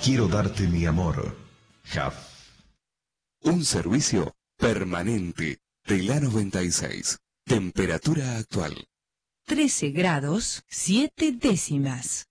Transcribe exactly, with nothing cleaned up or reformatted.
Quiero darte mi amor. Jaf. Un servicio permanente de la noventa y seis. Temperatura actual. trece grados, siete décimas.